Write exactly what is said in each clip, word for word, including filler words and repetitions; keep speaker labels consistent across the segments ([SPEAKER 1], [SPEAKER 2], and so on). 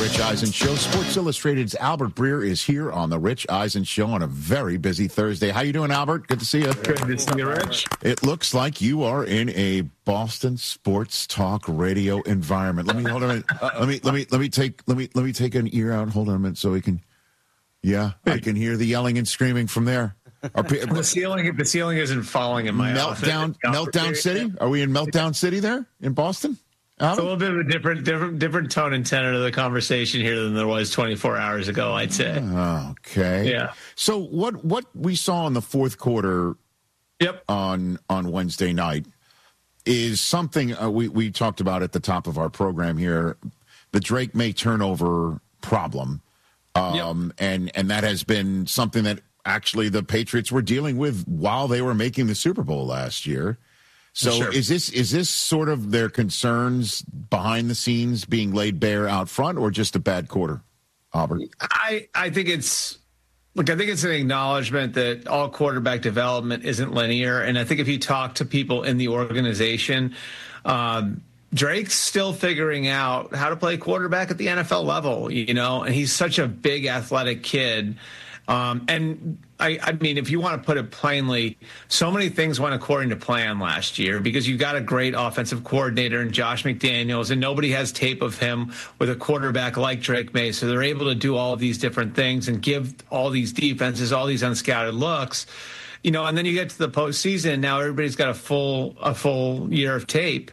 [SPEAKER 1] Rich Eisen Show. Sports Illustrated's Albert Breer is here on the Rich Eisen Show on a very busy Thursday. How you doing, Albert? Good to see you.
[SPEAKER 2] Good to see you, Rich.
[SPEAKER 1] It looks like you are in a Boston sports talk radio environment. Let me hold on a minute. Let me let me let me take let me let me take an ear out. Hold on a minute so we can. Yeah, I can hear the yelling and screaming from there. Are,
[SPEAKER 2] the ceiling the ceiling isn't falling in my
[SPEAKER 1] meltdown
[SPEAKER 2] office.
[SPEAKER 1] Meltdown City? Are we in Meltdown City there in Boston?
[SPEAKER 2] It's a little bit of a different, different, different tone and tenor of the conversation here than there was twenty-four hours ago, I'd say.
[SPEAKER 1] Okay.
[SPEAKER 2] Yeah.
[SPEAKER 1] So what what we saw in the fourth quarter,
[SPEAKER 2] yep,
[SPEAKER 1] on on Wednesday night, is something uh, we we talked about at the top of our program here, the Drake Maye turnover problem, um, yep. and and that has been something that actually the Patriots were dealing with while they were making the Super Bowl last year. So sure. is this is this sort of their concerns behind the scenes being laid bare out front, or just a bad quarter, Albert?
[SPEAKER 2] I, I think it's look, I think it's an acknowledgement that all quarterback development isn't linear. And I think if you talk to people in the organization, um, Drake's still figuring out how to play quarterback at the N F L level, you know, and he's such a big athletic kid. Um, and I, I mean, if you want to put it plainly, so many things went according to plan last year because you got a great offensive coordinator in Josh McDaniels, and nobody has tape of him with a quarterback like Drake Maye. So they're able to do all of these different things and give all these defenses all these unscouted looks, you know. And then you get to the postseason. Now everybody's got a full a full year of tape.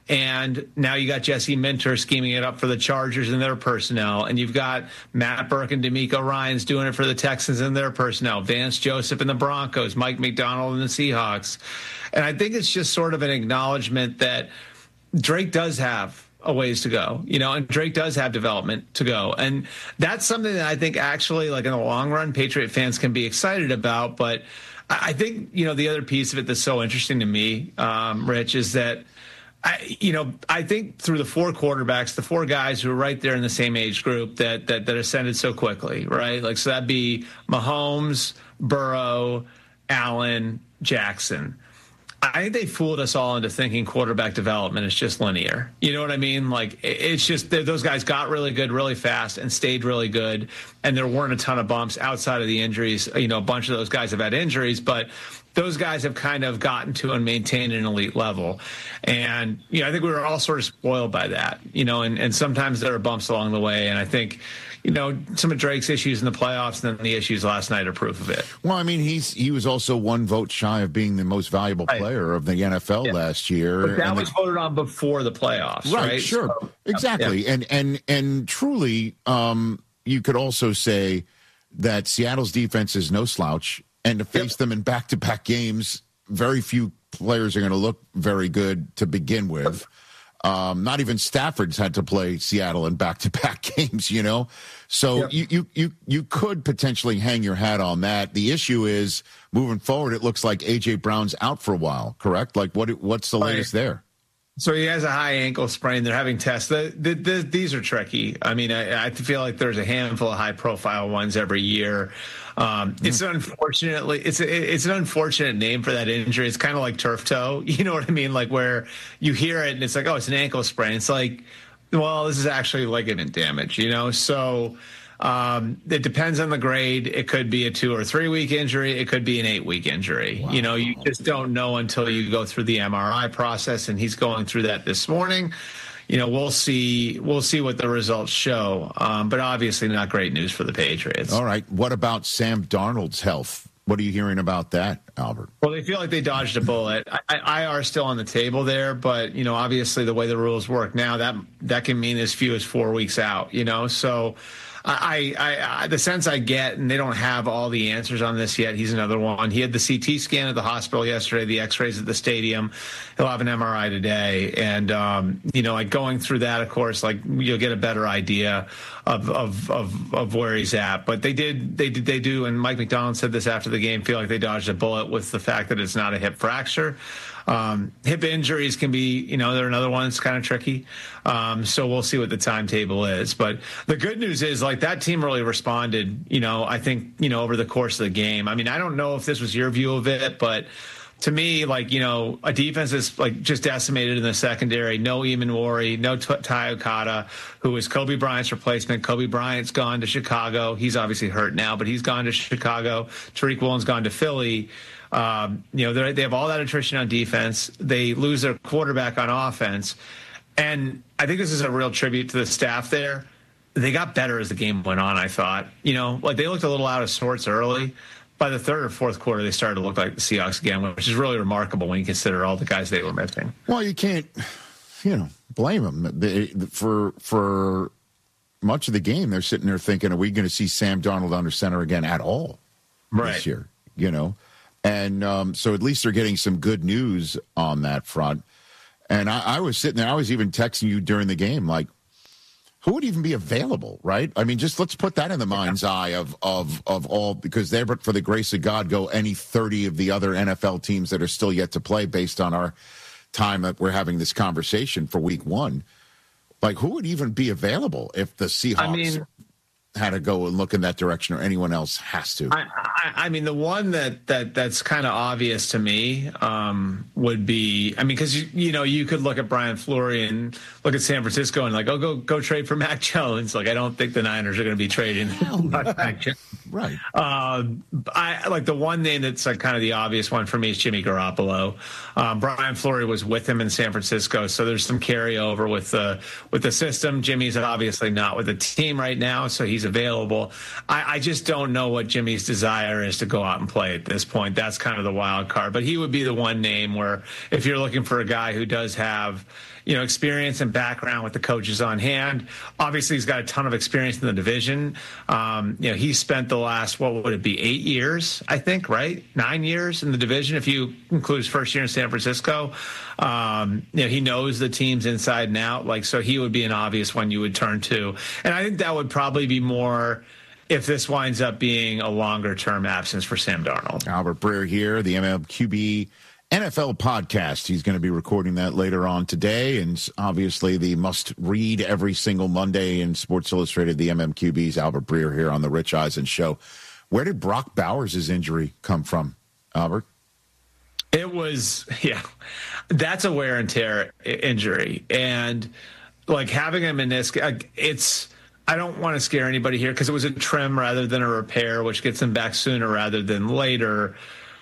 [SPEAKER 2] And now you got Jesse Minter scheming it up for the Chargers and their personnel. And you've got Matt Burke and DeMeco Ryans doing it for the Texans and their personnel. Vance Joseph and the Broncos, Mike McDonald and the Seahawks. And I think it's just sort of an acknowledgement that Drake does have a ways to go, you know, and Drake does have development to go. And that's something that I think actually, like in the long run, Patriot fans can be excited about. But I think, you know, the other piece of it that's so interesting to me, um, Rich, is that I, you know, I think through the four quarterbacks, the four guys who are right there in the same age group that that that ascended so quickly, right? Like, so that'd be Mahomes, Burrow, Allen, Jackson. I think they fooled us all into thinking quarterback development is just linear. You know what I mean? Like, it's just those guys got really good really fast and stayed really good, and there weren't a ton of bumps outside of the injuries. You know, a bunch of those guys have had injuries, but those guys have kind of gotten to and maintained an elite level. And, you know, I think we were all sort of spoiled by that, you know, and, and sometimes there are bumps along the way. And I think, you know, some of Drake's issues in the playoffs and then the issues last night are proof of it.
[SPEAKER 1] Well, I mean, he's he was also one vote shy of being the most valuable player right. of the N F L yeah. last year.
[SPEAKER 2] But that
[SPEAKER 1] and
[SPEAKER 2] was
[SPEAKER 1] the,
[SPEAKER 2] voted on before the playoffs, right?
[SPEAKER 1] Right, sure.
[SPEAKER 2] So,
[SPEAKER 1] exactly. Yeah. And, and, and truly, um, you could also say that Seattle's defense is no slouch, and to face yep. them in back-to-back games, very few players are going to look very good to begin with. Um, not even Stafford's had to play Seattle in back-to-back games, you know? So yep. you, you, you, you could potentially hang your hat on that. The issue is, moving forward, it looks like A J. Brown's out for a while, correct? Like, what what's the latest right. there?
[SPEAKER 2] So he has a high ankle sprain. They're having tests. The, the, the, these are tricky. I mean, I, I feel like there's a handful of high-profile ones every year. Um, it's unfortunately it's a, it's an unfortunate name for that injury. It's kind of like turf toe. You know what I mean? Like where you hear it and it's like, oh, it's an ankle sprain. It's like, well, this is actually ligament damage. You know, so. Um, it depends on the grade. It could be a two or three week injury. It could be an eight week injury. Wow. You know, you just don't know until you go through the M R I process, and he's going through that this morning. You know, we'll see. We'll see what the results show. Um, but obviously, not great news for the Patriots.
[SPEAKER 1] All right. What about Sam Darnold's health? What are you hearing about that, Albert?
[SPEAKER 2] Well, they feel like they dodged a bullet. I, I R still on the table there, but you know, obviously, the way the rules work now, that that can mean as few as four weeks out. You know, so. I, I, I, the sense I get, and they don't have all the answers on this yet. He's another one. He had the C T scan at the hospital yesterday, the X-rays at the stadium. He'll have an M R I today, and um, you know, like going through that, of course, like you'll get a better idea of of of, of where he's at. But they did, they did, they do, and Mike McDonald said this after the game. Feel like they dodged a bullet with the fact that it's not a hip fracture. Um, hip injuries can be, you know, they're another one that's kind of tricky. Um, so we'll see what the timetable is. But the good news is, like, that team really responded, you know, I think, you know, over the course of the game. I mean, I don't know if this was your view of it, but to me, like, you know, a defense is like just decimated in the secondary. No Imanwari, no Ty Okada, who is Kobe Bryant's replacement. Kobe Bryant's gone to Chicago. He's obviously hurt now, but he's gone to Chicago. Tariq Woolen's gone to Philly. Um, you know, they have all that attrition on defense. They lose their quarterback on offense. And I think this is a real tribute to the staff there. They got better as the game went on, I thought. You know, like they looked a little out of sorts early. By the third or fourth quarter, they started to look like the Seahawks again, which is really remarkable when you consider all the guys they were missing.
[SPEAKER 1] Well, you can't, you know, blame them. They, for for much of the game, they're sitting there thinking, are we going to see Sam Darnold under center again at all
[SPEAKER 2] right.
[SPEAKER 1] this year? You know? And um, so at least they're getting some good news on that front. And I, I was sitting there, I was even texting you during the game, like, who would even be available, right? I mean, just let's put that in the mind's yeah. eye of of of all, because they're, but for the grace of God, go any thirty of the other N F L teams that are still yet to play based on our time that we're having this conversation for week one. Like, who would even be available if the Seahawks I mean, had to go and look in that direction, or anyone else has to?
[SPEAKER 2] I, I, I mean, the one that, that that's kind of obvious to me um, would be, I mean, because, you, you know, you could look at Brian Fleury and look at San Francisco and like, oh, go go trade for Mac Jones. Like, I don't think the Niners are going to be trading Mac Jones.
[SPEAKER 1] Right.
[SPEAKER 2] Um, I like the one name that's like kind of the obvious one for me is Jimmy Garoppolo. Um, Brian Fleury was with him in San Francisco, so there's some carryover with the with the system. Jimmy's obviously not with the team right now, so he's available. I, I just don't know what Jimmy's desire is to go out and play at this point. That's kind of the wild card. But he would be the one name where if you're looking for a guy who does have, you know, experience and background with the coaches on hand. Obviously, he's got a ton of experience in the division. Um, you know, he spent the last, what would it be, eight years, I think, right? Nine years in the division, if you include his first year in San Francisco. Um, you know, he knows the teams inside and out. Like, so he would be an obvious one you would turn to. And I think that would probably be more if this winds up being a longer-term absence for Sam Darnold.
[SPEAKER 1] Albert Breer here, the M L Q B N F L podcast. He's going to be recording that later on today, and obviously the must-read every single Monday in Sports Illustrated, the M M Q B's Albert Breer here on the Rich Eisen Show. Where did Brock Bowers' injury come from, Albert?
[SPEAKER 2] It was, yeah, that's a wear and tear injury. And, like, having a meniscus, it's, I don't want to scare anybody here because it was a trim rather than a repair, which gets him back sooner rather than later.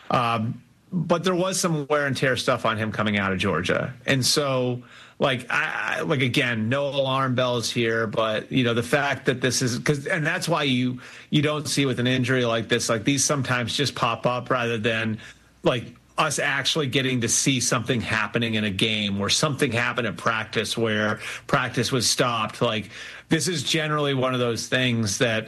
[SPEAKER 2] Um, But there was some wear and tear stuff on him coming out of Georgia. And so, like, I, I like, again, no alarm bells here, but, you know, the fact that this is because and that's why you you don't see with an injury like this, like these sometimes just pop up rather than like us actually getting to see something happening in a game where something happened at practice where practice was stopped. Like, this is generally one of those things that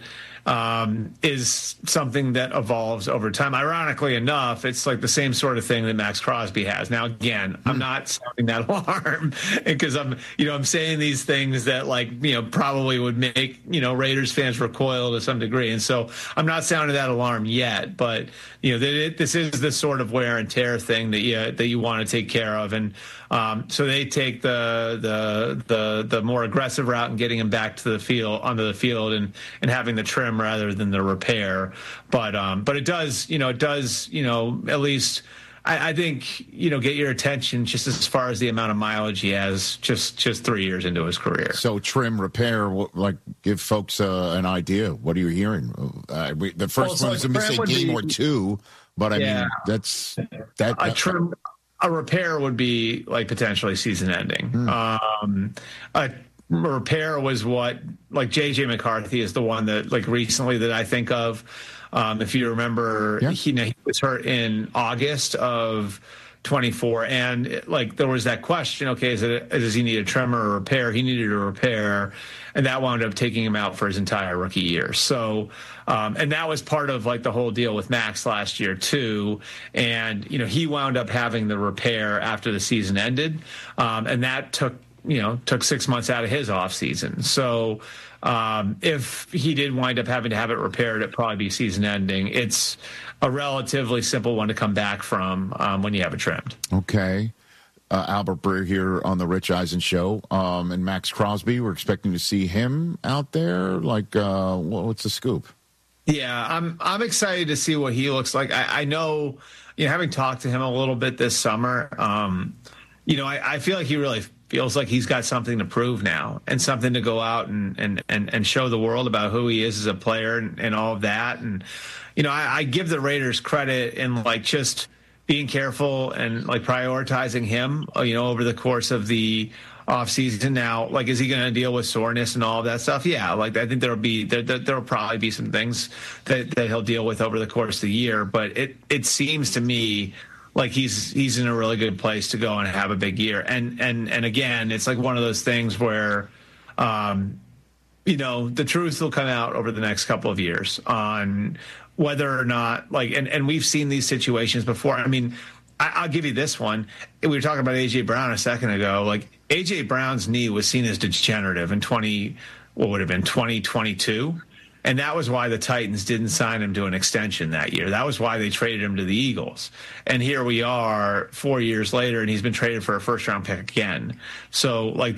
[SPEAKER 2] Um, is something that evolves over time. Ironically enough, it's like the same sort of thing that Max Crosby has. Now, again, I'm not sounding that alarm because I'm, you know, I'm saying these things that, like, you know, probably would make, you know, Raiders fans recoil to some degree. And so I'm not sounding that alarm yet, but, you know, that this is the sort of wear and tear thing that you, that you want to take care of. And um, so they take the, the, the, the more aggressive route and getting him back to the field, onto the field and, and having the trim rather than the repair. But um, but it does, you know, it does, you know, at least I, I think, you know, get your attention just as far as the amount of mileage he has just just three years into his career.
[SPEAKER 1] So trim, repair, like give folks uh, an idea. What are you hearing? Uh, we, the first well, one so is like a game be, or two, but I yeah, mean, that's that.
[SPEAKER 2] A trim, a repair would be like potentially season ending. Hmm. Um, a repair was what, like J J McCarthy is the one that, like, recently that I think of. Um, if you remember, yeah. he, he was hurt in August of twenty-four, and like there was that question: okay, is it does he need a trim or a repair? He needed a repair, and that wound up taking him out for his entire rookie year. So, um, and that was part of like the whole deal with Max last year too. And you know, he wound up having the repair after the season ended, um, and that took. you know, took six months out of his off season. So um, if he did wind up having to have it repaired, it'd probably be season ending. It's a relatively simple one to come back from um, when you have it trimmed.
[SPEAKER 1] Okay. Uh, Albert Breer here on the Rich Eisen Show. Um, and Max Crosby, we're expecting to see him out there. Like, uh, what's the scoop?
[SPEAKER 2] Yeah, I'm I'm excited to see what he looks like. I, I know, you know, having talked to him a little bit this summer, um, you know, I, I feel like he really feels like he's got something to prove now and something to go out and and and, and show the world about who he is as a player and, and all of that. And, you know, I, I give the Raiders credit in like just being careful and like prioritizing him, you know, over the course of the offseason. Now, like, is he going to deal with soreness and all of that stuff? Yeah, like I think there'll be there there'll probably be some things that, that he'll deal with over the course of the year. But it it seems to me like he's he's in a really good place to go and have a big year. And and and again, it's like one of those things where, um, you know, the truth will come out over the next couple of years on whether or not like and and we've seen these situations before. I mean, I'll give you this one. We were talking about A J Brown a second ago. Like A J Brown's knee was seen as degenerative in twenty, what would have been twenty twenty-two, and that was why the Titans didn't sign him to an extension that year. That was why they traded him to the Eagles. And here we are, four years later, and he's been traded for a first round pick again. So like